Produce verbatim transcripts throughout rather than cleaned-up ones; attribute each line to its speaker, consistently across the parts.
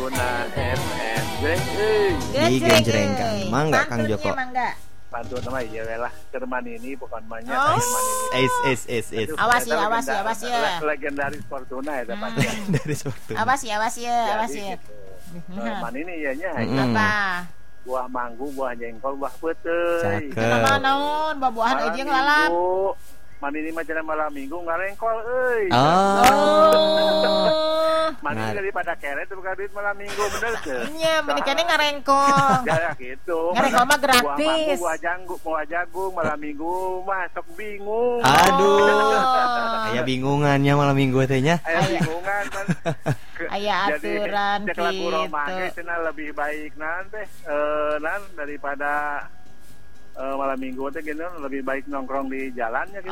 Speaker 1: Tuna M N Jreng euy.
Speaker 2: Di genjrengkan. Mangga Kang Joko.
Speaker 3: Mangga.
Speaker 1: Pantun nama iya lah. Kerman ini bukan banyak.
Speaker 3: Oh.
Speaker 2: Es es es es.
Speaker 3: Awas ya, awas ya, awas ya.
Speaker 1: Legendaris Fortuna ya tepatnya.
Speaker 2: Dari suatu.
Speaker 3: Awas ya, awas ya, awas ya.
Speaker 1: Kerman ini iya nya.
Speaker 3: Apa?
Speaker 1: Buah manggu, buah jengkol, buah peuteui.
Speaker 2: Cakep.
Speaker 3: Kenapa naon babuahan aja yang lalap?
Speaker 1: Man ini mah cenah malam minggu ngarengkol euy.
Speaker 3: Oh.
Speaker 1: Man ini daripada kere tuh bukan duit malam minggu bener teu.
Speaker 3: Nya menikahnya ngarengkol.
Speaker 1: Ya gitu.
Speaker 3: Ngarengkol mah
Speaker 1: Buah
Speaker 3: gratis.
Speaker 1: manggu, buah janggu, buah jagung malam minggu mah sok bingung.
Speaker 2: Aduh. Aya bingungannya malam minggu teh nya.
Speaker 1: Aya bingungan kan.
Speaker 3: Aya aturan
Speaker 1: Jadi cek lagu Roma
Speaker 3: gitu.
Speaker 1: ge cenah lebih baik nan teh eh nan daripada eh, malam minggu teh gitu lebih baik nongkrong di jalannya gitu.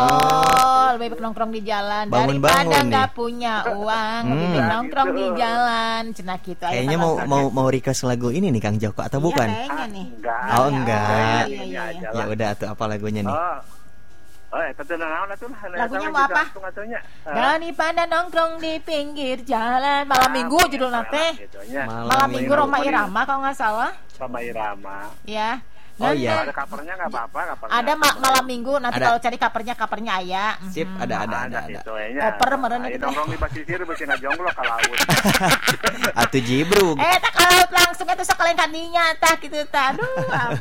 Speaker 3: Oh, lebih baik nongkrong di jalan
Speaker 2: Bangun-bangun
Speaker 3: daripada
Speaker 2: nih.
Speaker 3: nggak punya uang, lebih baik
Speaker 1: Hmm.
Speaker 3: nongkrong
Speaker 1: Gitu.
Speaker 3: di jalan. Cenah gitu. Aya
Speaker 2: Kayaknya
Speaker 3: tanggal
Speaker 2: mau mau mau request lagu ini nih Kang Joko atau
Speaker 3: Iya,
Speaker 2: bukan?
Speaker 3: kayaknya nih.
Speaker 1: Enggak.
Speaker 2: Oh, enggak.
Speaker 3: Iya, iya, iya.
Speaker 2: Ya udah tuh apa lagunya nih?
Speaker 1: Oh. Oh, eta teh naon atuh?
Speaker 3: Lagunya mau apa? Daripada nongkrong di pinggir jalan malam minggu judulnya teh. Malam minggu Roma Irama kalau nggak salah.
Speaker 1: Roma Irama.
Speaker 3: Ya.
Speaker 2: Oh,
Speaker 3: Dan
Speaker 2: iya.
Speaker 3: dan-
Speaker 1: Ada covernya nggak apa-apa, covernya.
Speaker 3: Ada ma- malam minggu nanti
Speaker 2: Ada.
Speaker 3: kalau cari covernya covernya aya.
Speaker 2: Sip,
Speaker 3: Mhm.
Speaker 2: ada ada ada ada.
Speaker 1: gitu nya.
Speaker 3: Koper meureun
Speaker 1: Ayo
Speaker 3: gitu.
Speaker 1: nongkrong di pasisir beuki ngajonglok ka laut.
Speaker 2: Atuh jibrug.
Speaker 3: Eh tak kalau langsung eta sekalian kandinya tah gitu tah. Aduh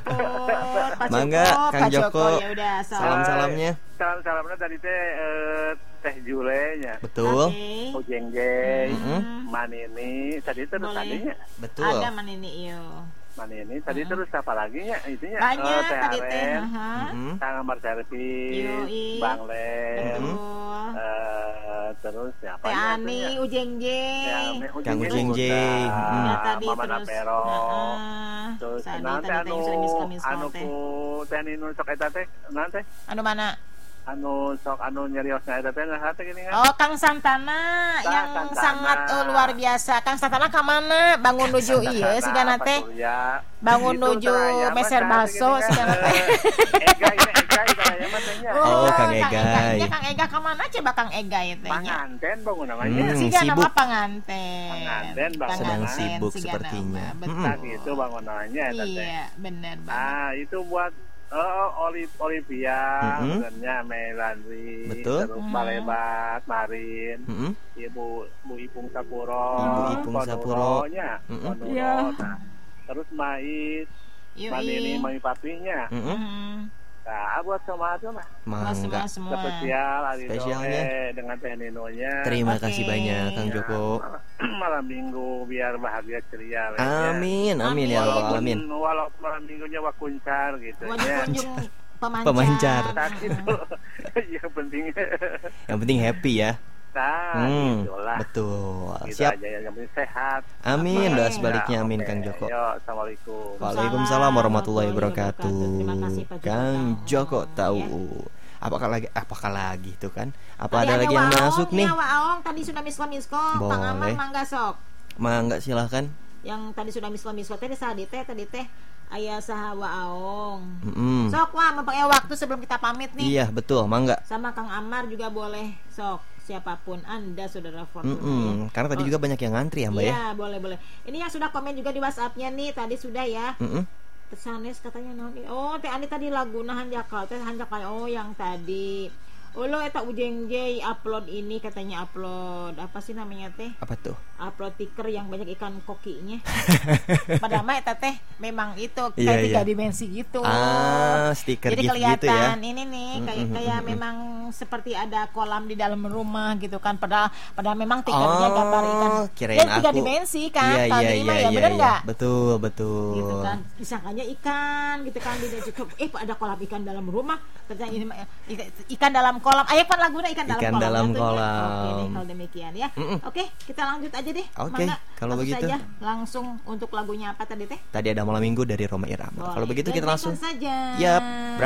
Speaker 3: ampun. Pak
Speaker 2: Mangga,
Speaker 3: Joko,
Speaker 2: Kang
Speaker 3: Pak
Speaker 2: Joko.
Speaker 3: Ya udah so.
Speaker 2: Salam-salamnya.
Speaker 1: Salam-salamnya tadi teh eh, Teh Jule nya.
Speaker 2: Betul.
Speaker 3: Oke.
Speaker 1: Ujeng jeng,
Speaker 2: Mm-mm.
Speaker 1: Manini, tadi terus
Speaker 3: Boleh.
Speaker 1: tadinya.
Speaker 2: Betul.
Speaker 3: Ada mana ini iyo.
Speaker 1: Manini, tadi terus apa lagi nya? Itunya
Speaker 3: Banyak
Speaker 1: Teh
Speaker 3: tadi teh.
Speaker 1: Aren,
Speaker 3: Aha.
Speaker 2: Mm-mm.
Speaker 1: Kang Amar Servis,
Speaker 3: Yoi.
Speaker 1: Bang Len,
Speaker 3: Betul.
Speaker 1: eh, terus siapa
Speaker 3: Teh
Speaker 1: nya
Speaker 3: Ani,
Speaker 1: itunya?
Speaker 3: Ujeng Jeng.
Speaker 1: Ya,
Speaker 2: Kang Ujeng Jeng. Mm.
Speaker 3: Ya tadi
Speaker 1: Mama
Speaker 3: terus.
Speaker 1: Napero.
Speaker 3: Heeh.
Speaker 1: Terus
Speaker 3: Tadi
Speaker 1: nanti
Speaker 3: tadi teh
Speaker 1: anu
Speaker 3: sudah miss
Speaker 1: anu
Speaker 3: teh.
Speaker 1: ku teh ninu sok eta teh nanti
Speaker 3: Anu mana?
Speaker 1: anu sok anu nyariosna eta teh nah teh gini kan.
Speaker 3: Oh, Kang Santana
Speaker 1: Kang
Speaker 3: yang
Speaker 1: Santana.
Speaker 3: sangat eh, luar biasa. Kang Santana ka mana? Bangun nuju ieu sigana teh. Bangun nuju meser baso sigana teh.
Speaker 1: Ega ini Ega Ega ya matanya.
Speaker 2: Oh, Kang
Speaker 3: Ega.
Speaker 2: Egay.
Speaker 3: Nya Kang Ega ka mana coba Kang Ega teh nya?
Speaker 1: Panganten bangun namanya.
Speaker 2: Hmm,
Speaker 3: Sigana
Speaker 2: sibuk.
Speaker 3: mah panganten.
Speaker 1: Panganten, Bang.
Speaker 2: Sedang
Speaker 1: Panganten,
Speaker 2: sibuk
Speaker 3: sigana
Speaker 2: sepertinya.
Speaker 3: mah,
Speaker 2: Mm-mm.
Speaker 1: Nah
Speaker 3: Betul.
Speaker 1: gitu bangun namanya eta teh.
Speaker 3: Iya, benar banget.
Speaker 1: Ah, itu buat Oh, Olive Olivia,
Speaker 2: Mm-mm.
Speaker 1: sebenarnya Melani,
Speaker 2: Betul.
Speaker 1: terus
Speaker 3: Mm.
Speaker 1: Balebat, Marin,
Speaker 2: Mm-mm.
Speaker 1: Ibu Bu Ipung Sapuro,
Speaker 2: Ibu Ipung Sapuro.
Speaker 1: Konuronya,
Speaker 2: Mm-mm.
Speaker 1: Konuro.
Speaker 3: Iya.
Speaker 1: Nah, terus Mais,
Speaker 3: Yoi.
Speaker 1: Mandiri, Mami Papinya.
Speaker 2: Mm-mm.
Speaker 3: Hmm.
Speaker 1: Nah, buat semua itu mah
Speaker 3: Semua
Speaker 2: Mangga.
Speaker 3: semua.
Speaker 1: spesial hari
Speaker 2: Spesialnya.
Speaker 1: dengan Teh Ninonya.
Speaker 2: Terima
Speaker 3: Oke.
Speaker 2: kasih banyak Kang
Speaker 1: Ya,
Speaker 2: Joko.
Speaker 1: malam, malam minggu biar bahagia ceria. we, ya.
Speaker 2: Amin, amin ya Allah,
Speaker 1: Walaupun,
Speaker 2: alamin.
Speaker 1: walaupun malam minggunya wakuncar gitu
Speaker 3: Wajib
Speaker 1: ya.
Speaker 3: kunjung pemancar.
Speaker 2: Pemancar.
Speaker 1: Nah, itu yang penting.
Speaker 2: Yang penting happy ya.
Speaker 1: Nah,
Speaker 2: Hmm,
Speaker 1: gitulah.
Speaker 2: betul.
Speaker 1: Gitu
Speaker 2: Siap.
Speaker 1: aja ya, yang penting sehat.
Speaker 2: Amin,
Speaker 3: Oke.
Speaker 2: doa sebaliknya
Speaker 1: Ya,
Speaker 2: amin
Speaker 1: oke.
Speaker 2: Kang Joko.
Speaker 1: Yo, assalamualaikum.
Speaker 2: Waalaikumsalam warahmatullahi wabarakatuh.
Speaker 3: Terima kasih Pak Joko.
Speaker 2: Kang Joko
Speaker 3: Ya.
Speaker 2: tahu. Apakah lagi apakah lagi tuh kan? Apa
Speaker 3: Tadi
Speaker 2: ada lagi yang
Speaker 3: Waong,
Speaker 2: masuk nih?
Speaker 3: Ya, Waong tadi sudah miskom miskom.
Speaker 2: Boleh.
Speaker 3: Kang Aman mangga sok.
Speaker 2: Mangga silahkan.
Speaker 3: Yang tadi sudah miskom miskom tadi sadi teh tadi teh aya saha Waong.
Speaker 2: Mm-mm.
Speaker 3: Sok wah mempunyai waktu sebelum kita pamit nih.
Speaker 2: Iya betul, mangga.
Speaker 3: Sama Kang Amar juga boleh sok siapapun Anda saudara Fortuna ya.
Speaker 2: Mm-mm. Karena tadi
Speaker 3: Oh.
Speaker 2: juga banyak yang ngantri ya Mbak ya.
Speaker 3: Iya, boleh boleh. Ini yang sudah komen juga di WhatsApp-nya nih tadi sudah ya.
Speaker 2: Mm-mm.
Speaker 3: Tersanes katanya naon nih. Oh, teh Ani tadi laguna hanjakal teh hanjakal oh yang tadi. Oh lo eta Ujeng J upload ini katanya upload apa sih namanya teh?
Speaker 2: Apa tuh?
Speaker 3: Upload tiker yang banyak ikan kokinya. Padahal mah eta teh memang itu
Speaker 2: Iya,
Speaker 3: kayak tiga
Speaker 2: iya.
Speaker 3: dimensi gitu.
Speaker 2: Ah, stiker
Speaker 3: Jadi
Speaker 2: gift
Speaker 3: kelihatan
Speaker 2: gitu ya.
Speaker 3: ini nih kayak
Speaker 2: Mm-mm,
Speaker 3: kayak
Speaker 2: mm-mm.
Speaker 3: memang seperti ada kolam di dalam rumah gitu kan. Padahal padahal memang tikernya
Speaker 2: Oh,
Speaker 3: gambar ikan.
Speaker 2: kirain
Speaker 3: Dan tiga
Speaker 2: aku.
Speaker 3: dimensi kan.
Speaker 2: Iya,
Speaker 3: Kalau
Speaker 2: iya,
Speaker 3: di
Speaker 2: iya,
Speaker 3: mah ya
Speaker 2: iya,
Speaker 3: bener
Speaker 2: iya.
Speaker 3: nggak?
Speaker 2: Betul, betul.
Speaker 3: Gitu kan disangkanya ikan gitu kan di cukup eh ada kolam ikan dalam rumah ternyata ini mah, ikan, ikan dalam kolam ayo kan laguna ikan dalam
Speaker 2: Ikan
Speaker 3: kolam
Speaker 2: dalam
Speaker 3: jatuhnya.
Speaker 2: kolam.
Speaker 3: Oke deh kalau demikian ya.
Speaker 2: Mm-mm.
Speaker 3: Oke kita lanjut aja deh.
Speaker 2: Oke,
Speaker 3: Mangga,
Speaker 2: kalau
Speaker 3: langsung
Speaker 2: begitu.
Speaker 3: saja, langsung untuk lagunya apa tadi teh
Speaker 2: Tadi ada malam minggu dari Roma Irama. Kalau
Speaker 3: Boleh.
Speaker 2: begitu
Speaker 3: Dan
Speaker 2: kita langsung
Speaker 3: langsung saja
Speaker 2: Yap.